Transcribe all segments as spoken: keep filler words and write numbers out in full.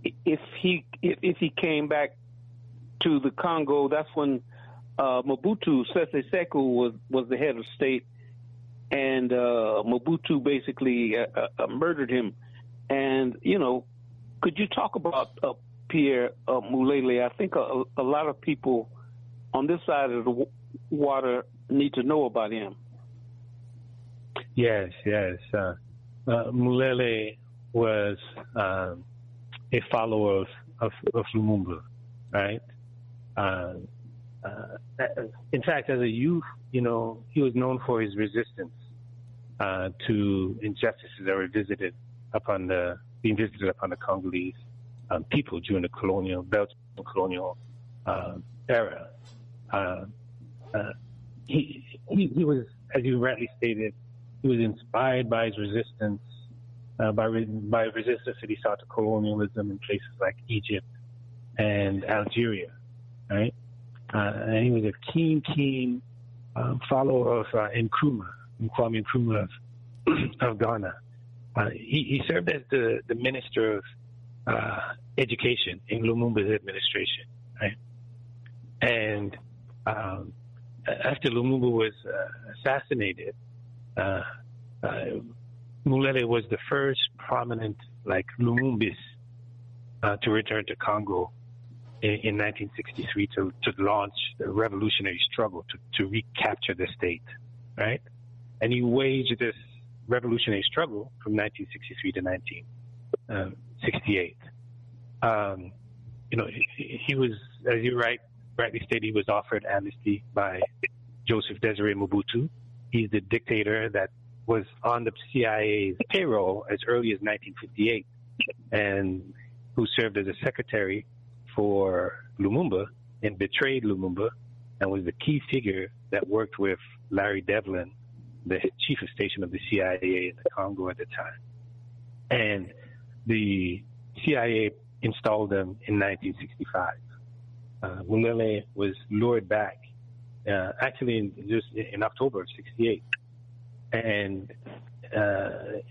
if he if, if he came back to the Congo, that's when uh, Mobutu Sese Seko was was the head of state, and uh, Mobutu basically uh, uh, murdered him. And you know, could you talk about uh, Pierre uh, Mulele? I think a, a lot of people on this side of the w- water need to know about him. Yes, yes. Uh, uh, Mulele was um, a follower of, of, of Lumumba, right? Uh, uh, in fact, as a youth, you know, he was known for his resistance uh, to injustices that were visited upon the being visited upon the Congolese um, people during the colonial Belgian colonial uh, era. Uh, uh, he, he he was, as you rightly stated, he was inspired by his resistance, uh, by by resistance that he saw to colonialism in places like Egypt and Algeria, right? Uh, and he was a keen, keen um, follower of uh, Nkrumah, Kwame Nkrumah of, of Ghana. Uh, he, he served as the, the minister of uh, education in Lumumba's administration, right? And um, after Lumumba was uh, assassinated, uh, uh, Mulele was the first prominent, like, Lumumbist uh, to return to Congo in, in nineteen sixty-three to, to launch the revolutionary struggle to, to recapture the state, right? And he waged this revolutionary struggle from nineteen sixty-three to nineteen sixty-eight. Um, you know, he, he was, as you right, rightly stated, he was offered amnesty by Joseph Desiré Mobutu. He's the dictator that was on the C I A's payroll as early as nineteen fifty-eight and who served as a secretary for Lumumba and betrayed Lumumba and was the key figure that worked with Larry Devlin, the chief of station of the C I A in the Congo at the time. And the C I A installed him in nineteen sixty-five. Uh, Mulele was lured back, uh, actually in, just in October of sixty-eight. And uh,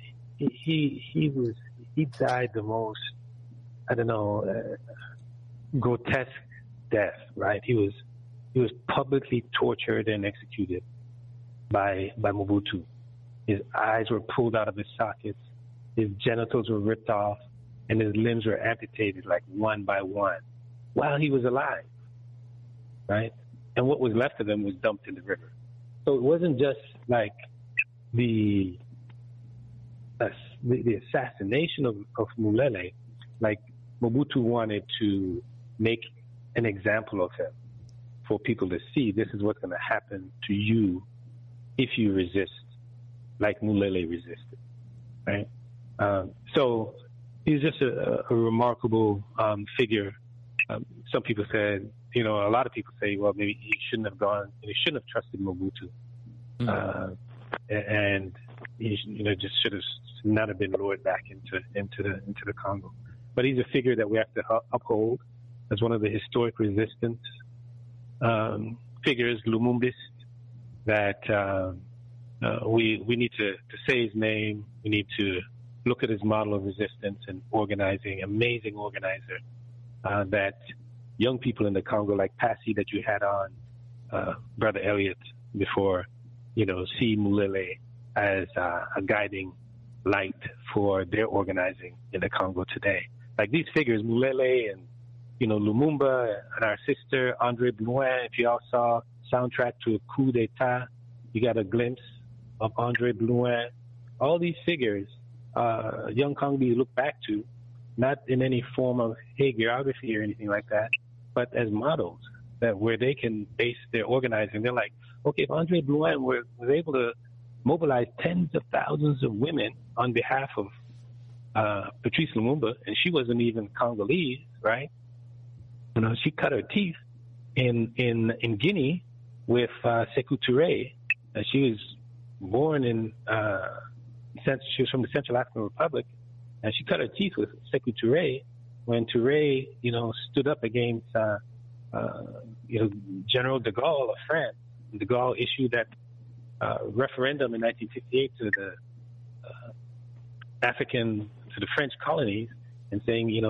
he he was he died the most, I don't know, uh, grotesque death, right? He was he was publicly tortured and executed by by Mobutu. His eyes were pulled out of his sockets, his genitals were ripped off, and his limbs were amputated like one by one while he was alive, right? And what was left of him was dumped in the river. So it wasn't just like the uh, the, the assassination of, of Mulele, like Mobutu wanted to make an example of him for people to see this is what's going to happen to you if you resist like Mulele resisted, right? Um, so he's just a, a remarkable um, figure. Um, some people said, you know, a lot of people say, well, maybe he shouldn't have gone, he shouldn't have trusted Mobutu. Mm-hmm. Uh, and he, you know, just should have not have been lured back into into the into the Congo. But he's a figure that we have to uphold as one of the historic resistance um, figures, Lumumbist, that uh, uh, we we need to, to say his name. We need to look at his model of resistance and organizing, amazing organizer uh, that young people in the Congo, like Passy that you had on, uh, Brother Elliot, before, you know, see Mulele as uh, a guiding light for their organizing in the Congo today. Like these figures, Mulele and, you know, Lumumba and our sister, Andre Blouin, if you all saw Soundtrack to a Coup d'Etat, you got a glimpse of Andre Blouin. All these figures, uh, young Congolese look back to, not in any form of hagiography or anything like that, but as models that where they can base their organizing. They're like, okay, if Andre Blouin were, was able to mobilize tens of thousands of women on behalf of uh, Patrice Lumumba, and she wasn't even Congolese, right? You know, she cut her teeth in in in Guinea with uh, Sekou Touré. Uh, she was born in uh, she was from the Central African Republic, and she cut her teeth with Sekou Touré when Touré, you know, stood up against uh, uh, you know General de Gaulle of France. De Gaulle issued that uh, referendum in nineteen fifty-eight to the uh, African to the French colonies and saying, you know,